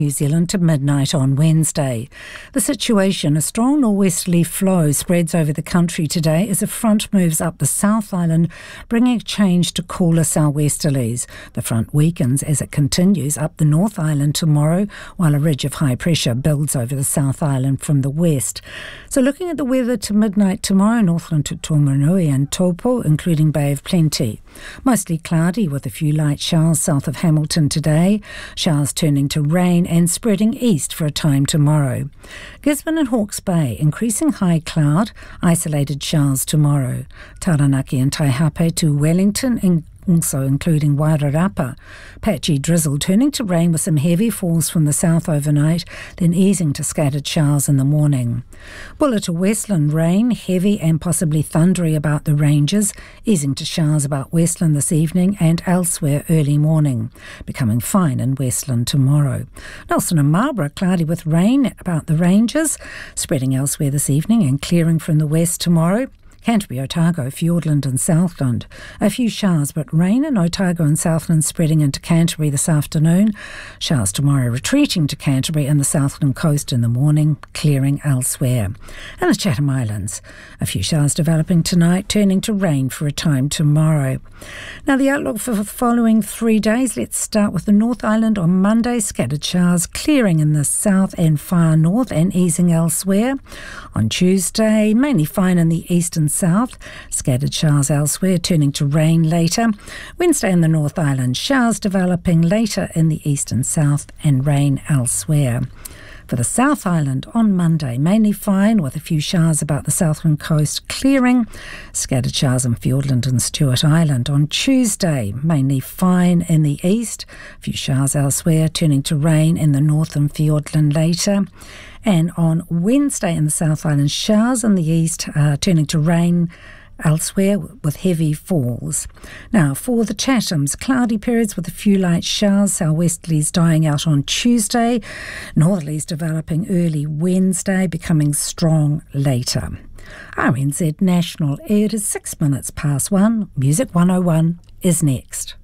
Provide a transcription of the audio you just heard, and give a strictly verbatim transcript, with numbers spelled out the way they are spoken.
New Zealand to midnight on Wednesday. The situation, a strong norwesterly flow spreads over the country today as a front moves up the South Island, bringing a change to cooler southwesterlies. The front weakens as it continues up the North Island tomorrow, while a ridge of high pressure builds over the South Island from the west. So looking at the weather to midnight tomorrow, Northland to Tomonui and Taupo, including Bay of Plenty. Mostly cloudy with a few light showers south of Hamilton today, showers turning to rain and spreading east for a time tomorrow. Gisborne and Hawke's Bay, increasing high cloud, isolated showers tomorrow. Taranaki and Taihape to Wellington, in also including Wairarapa. Patchy drizzle turning to rain with some heavy falls from the south overnight, then easing to scattered showers in the morning. Buller to Westland, rain, heavy and possibly thundery about the ranges, easing to showers about Westland this evening and elsewhere early morning, becoming fine in Westland tomorrow. Nelson and Marlborough, cloudy with rain about the ranges, spreading elsewhere this evening and clearing from the west tomorrow. Canterbury, Otago, Fiordland and Southland. A few showers, but rain in Otago and Southland spreading into Canterbury this afternoon. Showers tomorrow retreating to Canterbury and the Southland coast in the morning, clearing elsewhere. And the Chatham Islands. A few showers developing tonight, turning to rain for a time tomorrow. Now the outlook for the following three days. Let's start with the North Island on Monday. Scattered showers clearing in the south and far north and easing elsewhere. On Tuesday, mainly fine in the east and south, scattered showers elsewhere, turning to rain later. Wednesday in the North Island, showers developing later in the east and south and rain elsewhere. For the South Island on Monday, mainly fine with a few showers about the southern coast clearing. Scattered showers in Fiordland and Stewart Island. On Tuesday, mainly fine in the east, a few showers elsewhere, turning to rain in the north and Fiordland later. And on Wednesday in the South Island, showers in the east, uh, turning to rain elsewhere with heavy falls. Now, for the Chathams, cloudy periods with a few light showers, southwesterlies dying out on Tuesday, northerlies developing early Wednesday, becoming strong later. R N Z National, it is six minutes past one. Music one oh one is next.